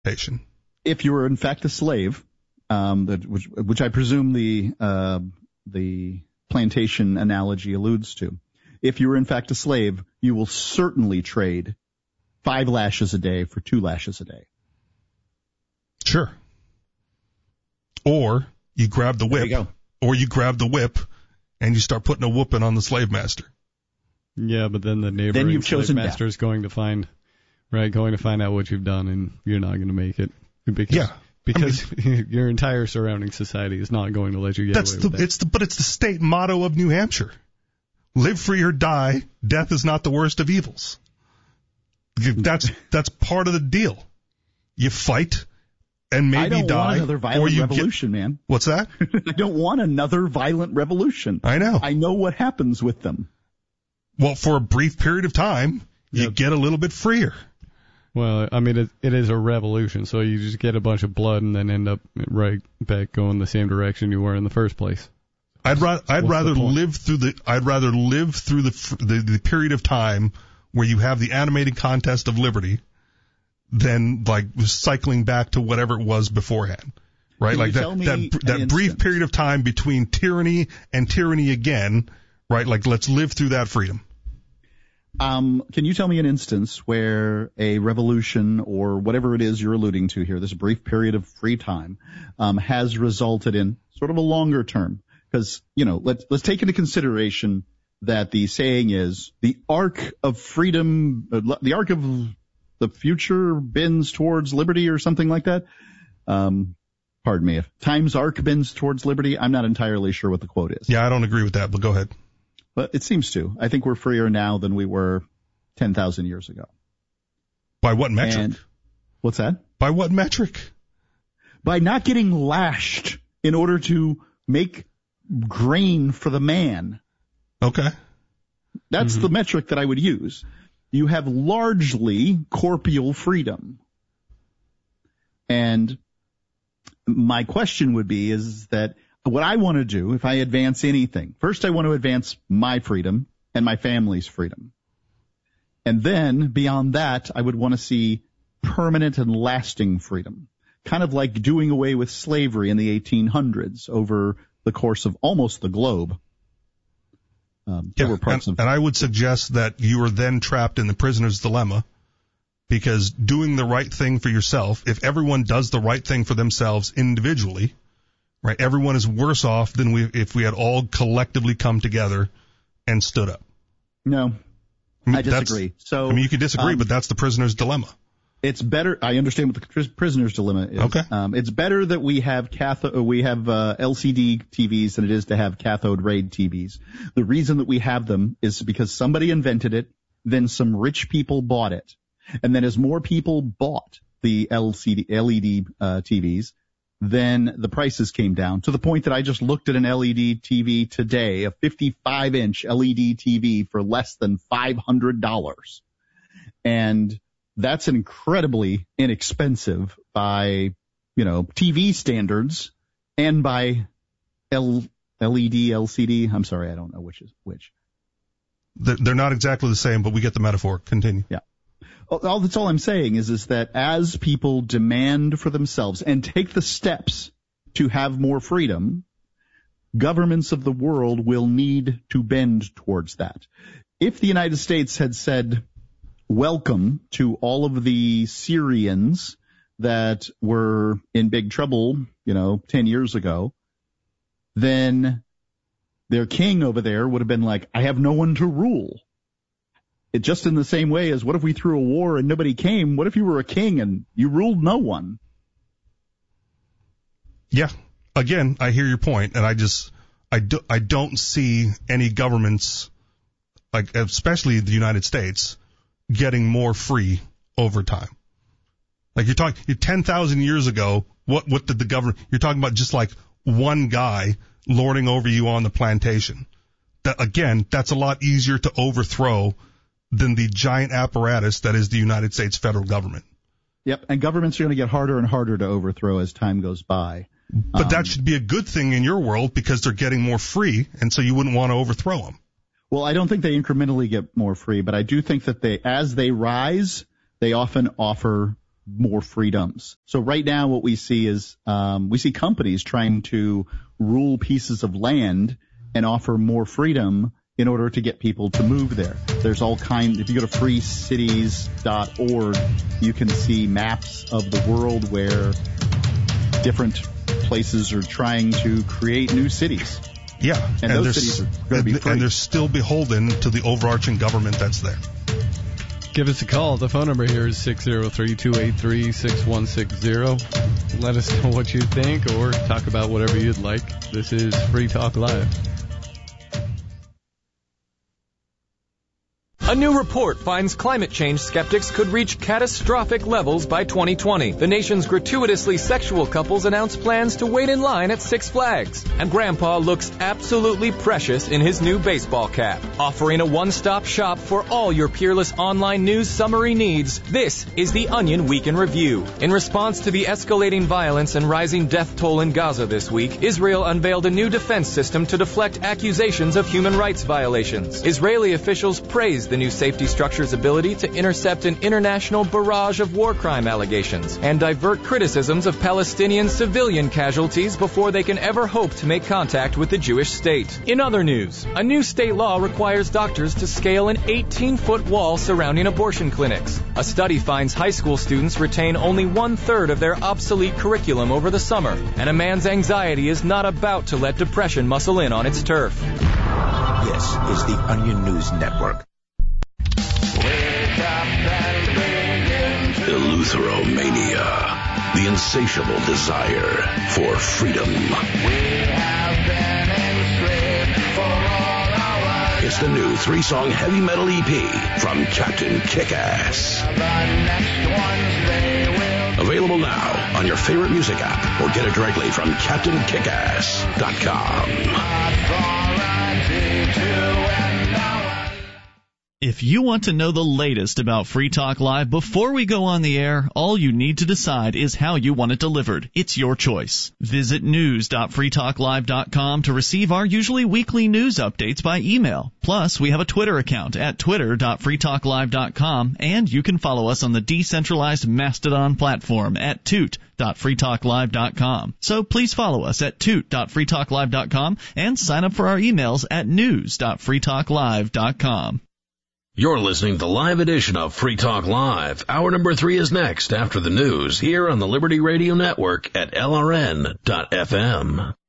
Patient. If you were in fact a slave, which I presume the plantation analogy alludes to, if you were in fact a slave, you will certainly trade 5 lashes a day for 2 lashes a day. Sure. Or you grab the whip. There you go. Or you grab the whip and you start putting a whooping on the slave master. Yeah, but then the neighboring slave master is going to find out what you've done, and you're not going to make it. Because your entire surrounding society is not going to let you get away with that. But it's the state motto of New Hampshire. Live free or die. Death is not the worst of evils. That's part of the deal. You fight and maybe die. I don't want another violent revolution, man. What's that? I don't want another violent revolution. I know. I know what happens with them. Well, for a brief period of time, you get a little bit freer. Well, I mean, it is a revolution, so you just get a bunch of blood and then end up right back going the same direction you were in the first place. I'd rather live through the period of time where you have the animated contest of liberty than like cycling back to whatever it was beforehand. Right? Like that brief period of time between tyranny and tyranny again, right? Like let's live through that freedom. Can you tell me an instance where a revolution or whatever it is you're alluding to here, this brief period of free time, has resulted in sort of a longer term? Because, let's take into consideration that the saying is the arc of freedom, the arc of the future bends towards liberty or something like that. Pardon me, if time's arc bends towards liberty, I'm not entirely sure what the quote is. Yeah, I don't agree with that, but go ahead. But it seems to. I think we're freer now than we were 10,000 years ago. By what metric? And, what's that? By what metric? By not getting lashed in order to make grain for the man. Okay. That's the metric that I would use. You have largely corporeal freedom. And my question would be is that what I want to do, if I advance anything, first I want to advance my freedom and my family's freedom. And then, beyond that, I would want to see permanent and lasting freedom. Kind of like doing away with slavery in the 1800s over the course of almost the globe. And I would suggest that you are then trapped in the prisoner's dilemma, because doing the right thing for yourself, if everyone does the right thing for themselves individually, right, everyone is worse off than if we had all collectively come together and stood up. No, I disagree. You could disagree, but that's the prisoner's dilemma. It's better. I understand what the prisoner's dilemma is. Okay. It's better that we have LCD TVs than it is to have cathode ray TVs. The reason that we have them is because somebody invented it, then some rich people bought it, and then as more people bought the LED TVs, then the prices came down to the point that I just looked at an LED TV today, a 55-inch LED TV for less than $500. And that's incredibly inexpensive by, TV standards and by LED, LCD. I'm sorry, I don't know which is which. They're not exactly the same, but we get the metaphor. Continue. Yeah. That's all I'm saying is that as people demand for themselves and take the steps to have more freedom, governments of the world will need to bend towards that. If the United States had said, welcome to all of the Syrians that were in big trouble, 10 years ago, then their king over there would have been like, I have no one to rule. It just in the same way as what if we threw a war and nobody came? What if you were a king and you ruled no one? Yeah. Again, I hear your point, and I don't see any governments, like especially the United States, getting more free over time. Like you're 10,000 years ago, what did the government, you're talking about just like one guy lording over you on the plantation. That's a lot easier to overthrow than the giant apparatus that is the United States federal government. Yep, and governments are going to get harder and harder to overthrow as time goes by. But that should be a good thing in your world because they're getting more free, and so you wouldn't want to overthrow them. Well, I don't think they incrementally get more free, but I do think that as they rise, they often offer more freedoms. So right now what we see is we see companies trying to rule pieces of land and offer more freedom in order to get people to move there. There's all kinds. If you go to freecities.org, you can see maps of the world where different places are trying to create new cities. Yeah, and those cities are going to be free. And they're still beholden to the overarching government that's there. Give us a call. The phone number here is 603-283-6160. Let us know what you think or talk about whatever you'd like. This is Free Talk Live. A new report finds climate change skeptics could reach catastrophic levels by 2020. The nation's gratuitously sexual couples announce plans to wait in line at Six Flags. And Grandpa looks absolutely precious in his new baseball cap. Offering a one-stop shop for all your Peerless online news summary needs, this is the Onion Week in Review. In response to the escalating violence and rising death toll in Gaza this week, Israel unveiled a new defense system to deflect accusations of human rights violations. Israeli officials praised the new safety structure's ability to intercept an international barrage of war crime allegations and divert criticisms of Palestinian civilian casualties before they can ever hope to make contact with the Jewish state. In other news, a new state law requires doctors to scale an 18-foot wall surrounding abortion clinics. A study finds high school students retain only 1/3 of their obsolete curriculum over the summer, and a man's anxiety is not about to let depression muscle in on its turf. This is the Onion News Network. Eleutheromania, the insatiable desire for freedom. It's the new 3-song heavy metal EP from Captain Kickass. Available now on your favorite music app or get it directly from CaptainKickass.com. If you want to know the latest about Free Talk Live before we go on the air, all you need to decide is how you want it delivered. It's your choice. Visit news.freetalklive.com to receive our usually weekly news updates by email. Plus, we have a Twitter account at twitter.freetalklive.com, and you can follow us on the decentralized Mastodon platform at toot.freetalklive.com. So please follow us at toot.freetalklive.com and sign up for our emails at news.freetalklive.com. You're listening to the live edition of Free Talk Live. Hour number 3 is next after the news here on the Liberty Radio Network at LRN.FM.